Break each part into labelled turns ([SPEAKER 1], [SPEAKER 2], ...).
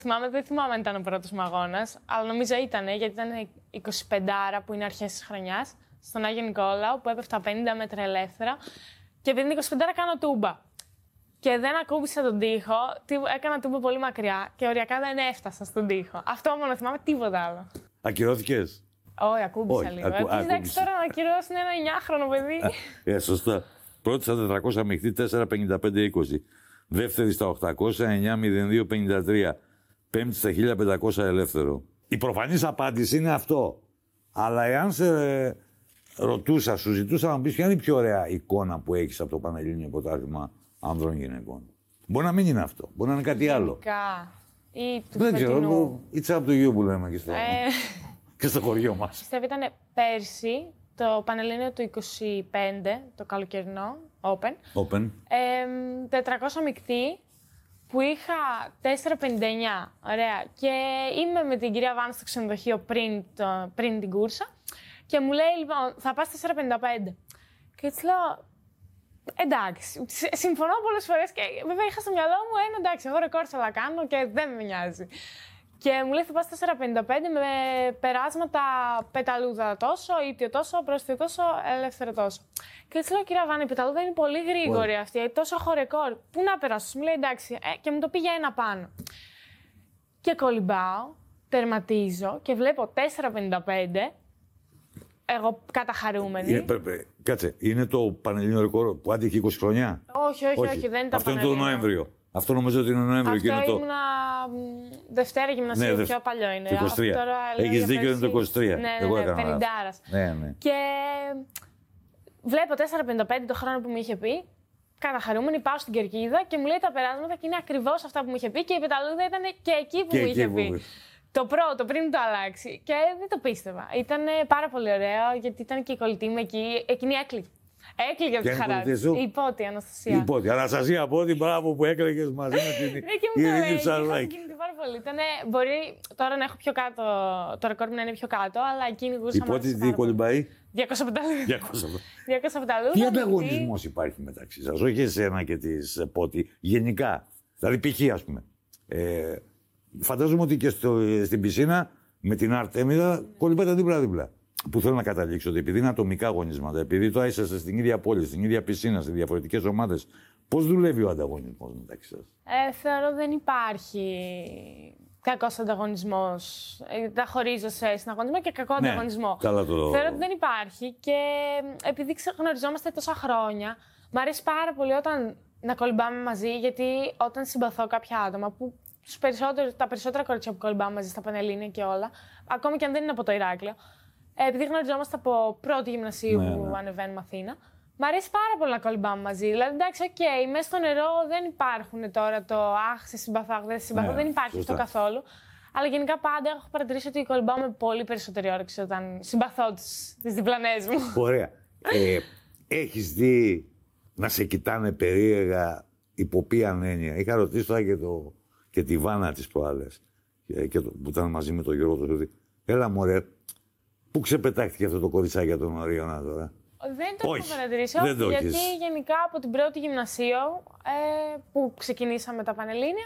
[SPEAKER 1] Δεν θυμάμαι αν ήταν ο πρώτος μου αγώνας, αλλά νομίζω ήταν, γιατί ήταν 25 που είναι αρχές της χρονιάς, στον Άγιο Νικόλαο, που έπεφτα 50 μέτρα ελεύθερα. Και επειδή είναι 25 κάνω τούμπα. Και δεν ακούμπησα τον τοίχο, έκανα τούμπα πολύ μακριά και οριακά δεν έφτασα στον τοίχο. Αυτό μόνο θυμάμαι, τίποτα άλλο.
[SPEAKER 2] Ακυρώθηκες?
[SPEAKER 1] Όχι, ακούμπησα λίγο. Εντάξει, τώρα να ακυρώσουν ένα 9χρονο παιδί.
[SPEAKER 2] Σωστά. Πρώτη στα 400 μειχτή, 4,55-20. Δεύτερη στα 800, 9,02-53. Πέμπτη στα 1.500 ελεύθερο. Η προφανής απάντηση είναι αυτό. Αλλά εάν σε ρωτούσα, σου ζητούσα να μου πεις ποια είναι η πιο ωραία εικόνα που έχεις από το Πανελλήνιο Πρωτάθλημα Ανδρών Γυναικών. Μπορεί να μην είναι αυτό. Μπορεί να είναι κάτι άλλο.
[SPEAKER 1] Ή του
[SPEAKER 2] δεν ξέρω. It's up to you που λέμε και στο χωριό μας.
[SPEAKER 1] Πιστεύω ήταν πέρσι το Πανελλήνιο του 25, το καλοκαιρινό, Open. 400 μεικτή. Που είχα 4,59, ωραία, και είμαι με την κυρία Βάνη στο ξενοδοχείο πριν την κούρσα και μου λέει, λοιπόν, θα πας 4,55. Και έτσι λέω, εντάξει, συμφωνώ πολλές φορές και βέβαια είχα στο μυαλό μου, εντάξει, εγώ ρεκόρ θα κάνω και δεν με νοιάζει. Και μου λέει, θα πας 4,55 με περάσματα πεταλούδα τόσο, ύπτιο τόσο, πρόσθετο τόσο, ελεύθερο τόσο. Και έτσι λέω, κυρία Βάνη, η πεταλούδα είναι πολύ γρήγορη αυτή, τόσο έχω ρεκόρ. Πού να περάσω, μου λέει, εντάξει, και μου το πήγε ένα πάνω. Και κολυμπάω, τερματίζω και βλέπω 4,55. Εγώ καταχαρούμενη.
[SPEAKER 2] Κάτσε, είναι το Πανελλήνιο ρεκόρ που άντυχε 20 χρονιά?
[SPEAKER 1] Όχι, δεν ήταν.
[SPEAKER 2] Αυτό είναι το Νοέμβριο. Αυτό νομίζω ότι είναι Νοέμβριο.
[SPEAKER 1] Αυτό ήμουνα Δευτέρα γυμνασίου,
[SPEAKER 2] ναι,
[SPEAKER 1] πιο παλιό είναι.
[SPEAKER 2] Το 23. Έχεις δίκιο, είναι το 23.
[SPEAKER 1] Ναι,
[SPEAKER 2] εγώ
[SPEAKER 1] έκανα 50.
[SPEAKER 2] Ναι.
[SPEAKER 1] Και βλέπω 4,55 το χρόνο που μου είχε πει. Καταχαρούμενη, πάω στην κερκίδα και μου λέει τα περάσματα και είναι ακριβώς αυτά που μου είχε πει και η πεταλούδα ήταν και εκεί που μου είχε πει. Το πρώτο, πριν το αλλάξει. Και δεν το πίστευα. Ήταν πάρα πολύ ωραίο γιατί ήταν και η κολλητή μου εκεί. Εκείνη έκλειγε. Έκλειγε από τη χαρά. Η Υπότη, Αναστασία.
[SPEAKER 2] Υπότη, Αναστασία Υπότη, μπράβο που έκλαιγες μαζί με την Ειρήνη Ψαρουδάκη.
[SPEAKER 1] Πάρα πολύ. Μπορεί τώρα να έχω πιο κάτω, το ρεκόρ μου να είναι πιο κάτω, αλλά εκείνη γούσα.
[SPEAKER 2] Υπότη τι κολυμπάει?
[SPEAKER 1] 200 πεταλούδα.
[SPEAKER 2] Τι ανταγωνισμός υπάρχει μεταξύ σας, όχι εσένα και της Υπότη, γενικά? Δηλαδή, π.χ. ας πούμε. Φαντάζομαι ότι και στην πισίνα με την Αρτέμιδα κολυμπάτε δίπλα-δίπλα. Που θέλω να καταλήξω ότι επειδή είναι ατομικά αγωνίσματα, επειδή τώρα είσαστε στην ίδια πόλη, στην ίδια πισίνα, σε διαφορετικές ομάδες, πώς δουλεύει ο ανταγωνισμός μεταξύ σας?
[SPEAKER 1] Θεωρώ δεν υπάρχει κακός ανταγωνισμός. Τα χωρίζω σε συναγωνισμό και κακό ανταγωνισμό.
[SPEAKER 2] Θεωρώ
[SPEAKER 1] ότι δεν υπάρχει και επειδή γνωριζόμαστε τόσα χρόνια, μου αρέσει πάρα πολύ να κολυμπάμε μαζί, γιατί όταν συμπαθώ κάποια άτομα που τα περισσότερα κορίτσια που κολυμπάμε μαζί στα Πανελλήνια και όλα, ακόμη και αν δεν είναι από το Ηράκλειο, επειδή γνωριζόμαστε από πρώτη γυμνασίου που ανεβαίνουμε Αθήνα, μ' αρέσει πάρα πολύ να κολυμπάμε μαζί. Δηλαδή, εντάξει, μέσα στο νερό δεν υπάρχουν τώρα το αχ, σε συμπαθώ, δεν σε συμπαθώ, δεν υπάρχει αυτό καθόλου. Αλλά γενικά πάντα έχω παρατηρήσει ότι κολυμπάω με πολύ περισσότερη όρεξη όταν συμπαθώ τις διπλανές μου.
[SPEAKER 2] Ωραία. Έχεις δει να σε κοιτάνε περίεργα υπό ποιαν έννοια? Είχα ρωτήσει τώρα και τη Βάνα τις προάλλες, που ήταν μαζί με τον Γιώργο το Σωτή. Έλα μωρέ, πού ξεπετάχτηκε αυτό το κοριτσάκι των Ορίωνα τώρα?
[SPEAKER 1] Δεν το έχω παρατηρήσει, γιατί γενικά από την πρώτη γυμνασίου που ξεκινήσαμε τα Πανελλήνια,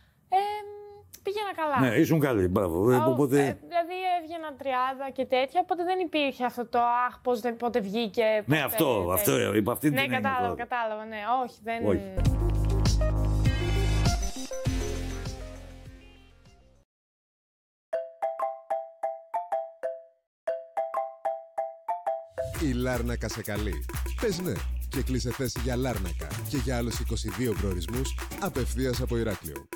[SPEAKER 1] πήγαινα καλά.
[SPEAKER 2] Ναι, ήσουν καλή, μπράβο.
[SPEAKER 1] Δηλαδή έβγαινα τριάδα και τέτοια, οπότε δεν υπήρχε αυτό το αχ, πότε βγήκε.
[SPEAKER 2] Ναι, αυτό είπα αυτή την έννοια.
[SPEAKER 1] Ναι, κατάλαβα, ναι, όχι, δεν...
[SPEAKER 2] Όχι.
[SPEAKER 3] Η Λάρνακα σε καλεί. Πες ναι και κλείσε θέση για Λάρνακα και για άλλους 22 προορισμούς απευθείας από Ηράκλειο.